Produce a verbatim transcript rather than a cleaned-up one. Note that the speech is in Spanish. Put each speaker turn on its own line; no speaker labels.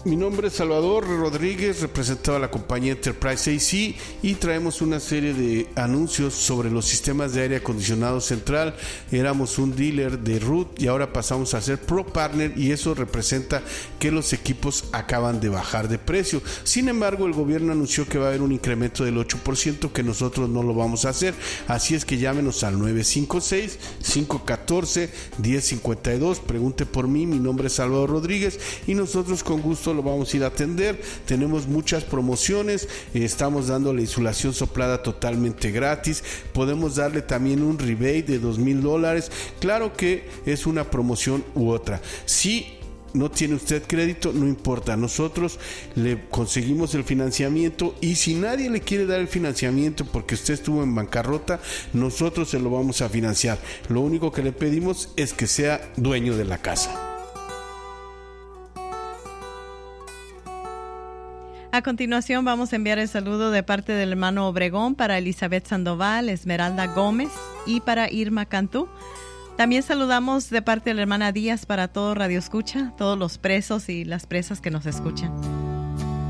Mi nombre es Salvador Rodríguez, representado a la compañía Enterprise A C, y traemos una serie de anuncios sobre los sistemas de aire acondicionado central. Éramos un dealer de Root y ahora pasamos a ser Pro Partner, y eso representa que los equipos acaban de bajar de precio. Sin embargo, el gobierno anunció que va a haber un incremento del ocho por ciento, que nosotros no lo vamos a hacer. Así es que llámenos al nueve cinco seis, cinco uno cuatro, uno cero cinco dos. Pregunte por mí, mi nombre es Salvador Rodríguez y nosotros con gusto lo vamos a ir a atender. Tenemos muchas promociones, eh, estamos dando la insulación soplada totalmente gratis, podemos darle también un rebate de dos mil dólares. Claro que es una promoción u otra. Si no tiene usted crédito, no importa, nosotros le conseguimos el financiamiento, y si nadie le quiere dar el financiamiento porque usted estuvo en bancarrota, nosotros se lo vamos a financiar. Lo único que le pedimos es que sea dueño de la casa.
A continuación vamos a enviar el saludo de parte del hermano Obregón para Elizabeth Sandoval, Esmeralda Gómez y para Irma Cantú. También saludamos de parte de la hermana Díaz para todo Radio Escucha, todos los presos y las presas que nos escuchan.